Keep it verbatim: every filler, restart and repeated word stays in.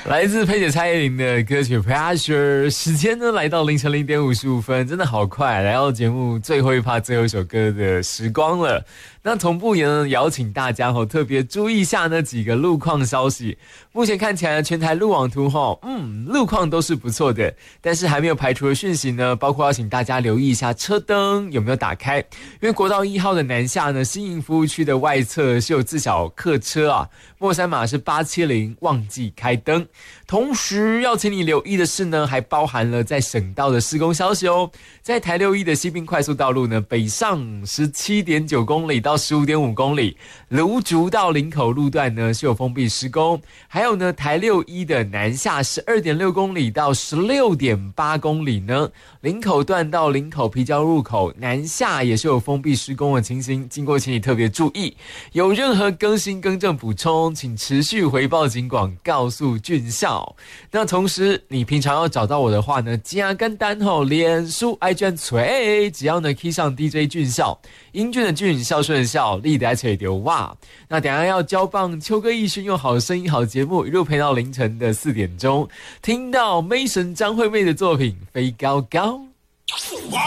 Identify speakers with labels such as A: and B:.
A: 来自佩姐蔡依林的歌曲 Pressure， 时间呢来到凌晨零点五十五分，真的好快，来到节目最后一趴最后一首歌的时光了。那同步也呢邀请大家吼特别注意一下那几个路况消息。目前看起来全台路网图吼，嗯，路况都是不错的，但是还没有排除的讯息呢，包括要请大家留意一下车灯有没有打开，因为国道一号的南下呢，新营服务区的外侧是有自小客车啊，末三码是八七零忘记开灯。同时要请你留意的是呢，还包含了在省道的施工消息哦。在台六一的西滨快速道路呢，北上 十七点九公里到 十五点五公里，芦竹到林口路段呢是有封闭施工，还有呢台六一的南下 十二点六公里到 十六点八公里呢，林口段到林口皮交入口南下也是有封闭施工的情形，经过请你特别注意，有任何更新更正补充，请持续回报警广告诉俊孝。那同时你平常要找到我的话呢，加跟单后脸书 I G 锤，只要呢 key 上 D J 俊孝，英俊的俊，孝顺的孝，立得垂丢哇。那等一下要交棒秋歌艺勋用好声音好节目，一路陪到凌晨的四点钟，听到 Mason 张惠妹的作品飞高高。